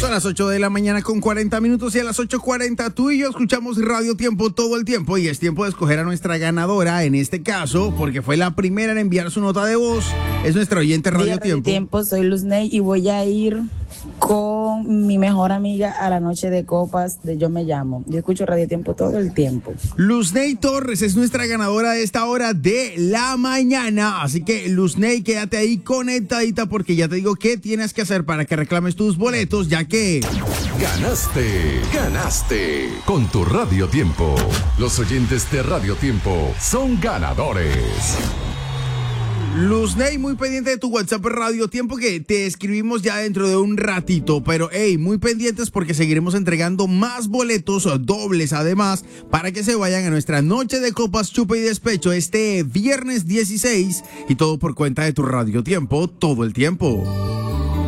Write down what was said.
Son las 8 de la mañana con 40 minutos y a las 8:40 tú y yo escuchamos Radio Tiempo todo el tiempo y es tiempo de escoger a nuestra ganadora en este caso porque fue la primera en enviar su nota de voz. Es nuestra oyente Radio Tiempo. Soy Luzney y voy a ir con mi mejor amiga a la noche de copas de Yo Me Llamo. Yo escucho Radio Tiempo todo el tiempo. Luzney Torres es nuestra ganadora de esta hora de la mañana. Así que Luzney, quédate ahí conectadita porque ya te digo qué tienes que hacer para que reclames tus boletos, ya que Ganaste con tu Radio Tiempo. Los oyentes de Radio Tiempo son ganadores. Luzney, muy pendiente de tu WhatsApp Radio Tiempo que te escribimos ya dentro de un ratito, pero hey, muy pendientes porque seguiremos entregando más boletos dobles además para que se vayan a nuestra noche de copas, chupa y despecho este viernes 16 y todo por cuenta de tu Radio Tiempo todo el tiempo.